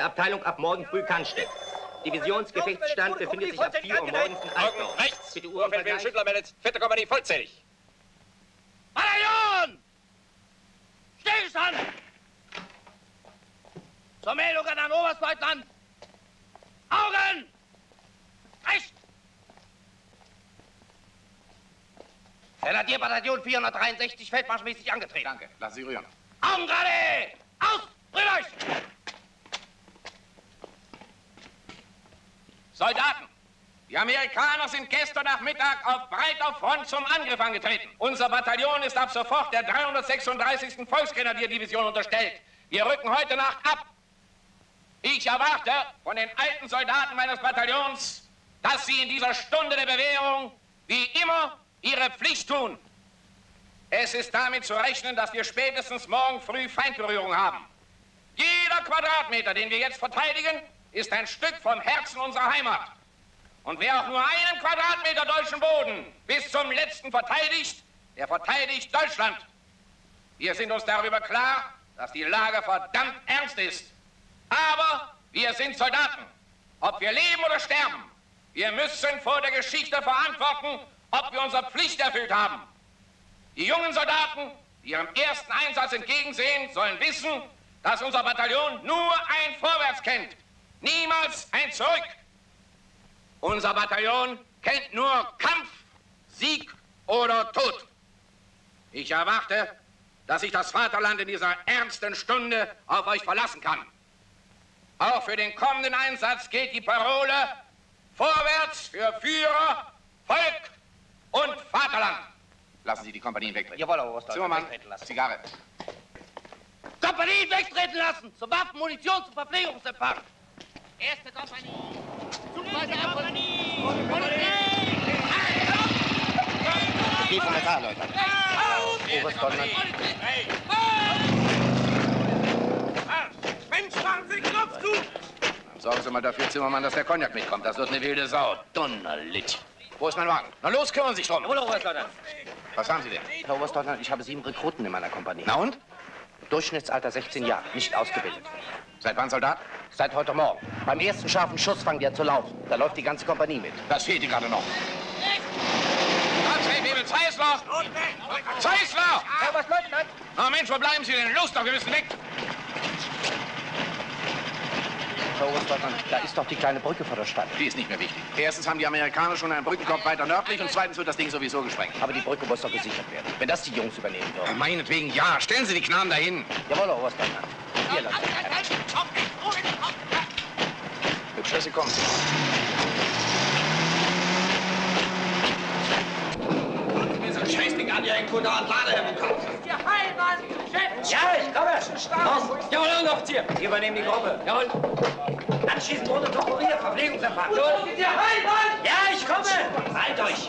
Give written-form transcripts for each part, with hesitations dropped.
Abteilung ab morgen früh Cannstatt. Divisionsgefechtsstand befindet sich ab 4 Uhr morgens in Altdorf. Rechts! Bitte Uhrvergleich. Schüttler meldet, 4. Kompanie vollzählig. Bataillon! Stillstand! Zur Meldung an Herrn Oberstleutnant! Augen! Rechts! Grenadierbataillon 463 feldmarschmäßig angetreten. Danke, lassen Sie rühren. Augen gerade! Aus! Rührt euch! Soldaten! Die Amerikaner sind gestern Nachmittag auf breiter Front zum Angriff angetreten. Unser Bataillon ist ab sofort der 336. Volksgrenadierdivision unterstellt. Wir rücken heute Nacht ab. Ich erwarte von den alten Soldaten meines Bataillons, dass sie in dieser Stunde der Bewährung wie immer ihre Pflicht tun. Es ist damit zu rechnen, dass wir spätestens morgen früh Feindberührung haben. Jeder Quadratmeter, den wir jetzt verteidigen, ist ein Stück vom Herzen unserer Heimat. Und wer auch nur einen Quadratmeter deutschen Boden bis zum letzten verteidigt, der verteidigt Deutschland. Wir sind uns darüber klar, dass die Lage verdammt ernst ist. Aber wir sind Soldaten. Ob wir leben oder sterben, wir müssen vor der Geschichte verantworten, ob wir unsere Pflicht erfüllt haben. Die jungen Soldaten, die ihrem ersten Einsatz entgegensehen, sollen wissen, dass unser Bataillon nur ein Vorwärts kennt, niemals ein Zurück. Unser Bataillon kennt nur Kampf, Sieg oder Tod. Ich erwarte, dass sich das Vaterland in dieser ernsten Stunde auf euch verlassen kann. Auch für den kommenden Einsatz gilt die Parole Vorwärts für Führer, Volk und Vaterland. Lassen Sie die Kompanien wegtreten. Jawohl, Herr Oberstleutnant. Zimmermann, Wegtreten lassen. Zigarre. Kompanien wegtreten lassen! Zum Waffen-, Munitions- und Verpflegungsempfang! Erste Kompanie! Zweite Kompanie! Geh von der da, Leutnant. Oberstleutnant. Mensch, machen Sie Knopf zu! Sorgen Sie mal dafür, Zimmermann, dass der Cognac mitkommt. Das wird eine wilde Sau. Donnerlitt. Wo ist mein Wagen? Na los, kümmern Sie sich drum. Jawohl, Oberstleutnant. Was haben Sie denn? Herr Oberstleutnant, ich habe 7 Rekruten in meiner Kompanie. Na und? Durchschnittsalter 16 Jahre, nicht ausgebildet. Seit wann Soldat? Seit heute Morgen. Beim ersten scharfen Schuss fangen die an zu laufen. Da läuft die ganze Kompanie mit. Das fehlt Ihnen gerade noch. Abschreibhebel, Zeisler! Zeisler! Herr Oberstleutnant! Na Mensch, wo bleiben Sie denn? Los doch, wir müssen weg. Herr Oberstleutnant, da ist doch die kleine Brücke vor der Stadt. Die ist nicht mehr wichtig. Erstens haben die Amerikaner schon einen Brückenkopf weiter nördlich und zweitens wird das Ding sowieso gesprengt. Aber die Brücke muss doch gesichert werden. Wenn das die Jungs übernehmen würden. Meinetwegen ja. Stellen Sie die Knaben dahin. Jawohl, Herr Oberstleutnant. Hier, Leutnant. Hübsch, dass Sie kommen. Scheißding an, ihr hängt da an Ladehemmung hat. Ihr Heimat, Chef! Ja, ich komme. Los, jawohl, Offizier. Sie übernehmen die Gruppe. Jawohl. Anschließend wurde Torporier, Verpflegungsempfang. Jawohl. Ihr Heimat! Ja, ich komme. Halt euch.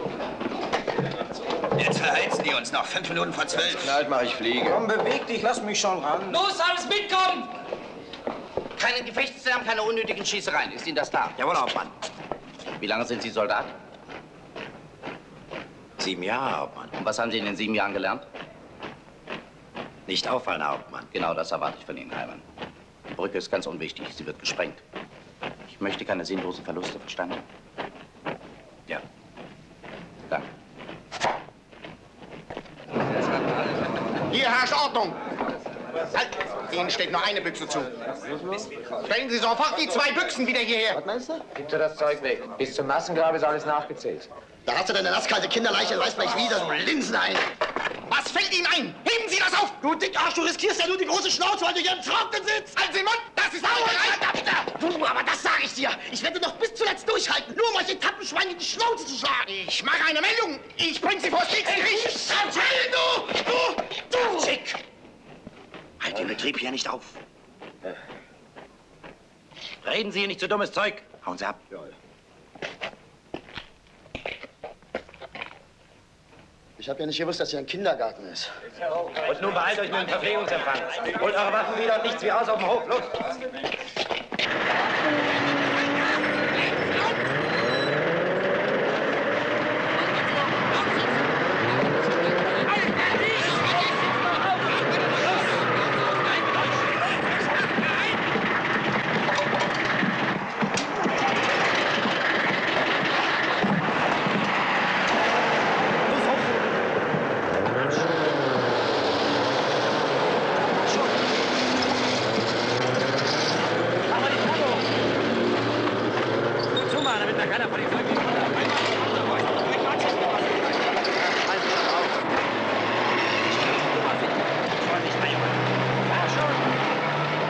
Jetzt verheizen die uns noch. 5 Minuten vor 12. Knallt, mach ich Fliege. Komm, beweg dich, lass mich schon ran. Los, alles mitkommen! Keine Gefechtslärm, keine unnötigen Schießereien. Ist Ihnen das klar? Jawohl, Hauptmann. Wie lange sind Sie Soldat? 7 Jahre, Hauptmann. Und was haben Sie in den 7 Jahren gelernt? Nicht auffallen, Hauptmann. Genau das erwarte ich von Ihnen, Heimann. Die Brücke ist ganz unwichtig. Sie wird gesprengt. Ich möchte keine sinnlosen Verluste, verstanden? Ja. Danke. Hier herrscht Ordnung. Halt! Ihnen steht nur eine Büchse zu. Stellen Sie sofort die 2 Büchsen wieder hierher. Was meinst du? Gib dir das Zeug weg. Bis zum Massengrab ist alles nachgezählt. Da hast du deine nasskalte Kinderleiche, weiß gleich wieder, so Linsen-Ei. Was fällt Ihnen ein? Heben Sie das auf! Du Dickarsch, du riskierst ja nur die große Schnauze, weil du hier im Trocknen sitzt. Halten Sie den Mund! Das ist Sauerei! Du, aber das sage ich dir. Ich werde noch bis zuletzt durchhalten, nur um euch den Tappenschwein in die Schnauze zu schlagen. Ich mache eine Meldung! Ich bring Sie vors Kriegsgericht! Du! Schick! Halt den Betrieb hier nicht auf. Reden Sie hier nicht so dummes Zeug. Hauen Sie ab. Ich habe ja nicht gewusst, dass hier ein Kindergarten ist. Und nun beeilt euch mit dem Verpflegungsempfang. Holt eure Waffen wieder und nichts wie aus auf dem Hof. Los!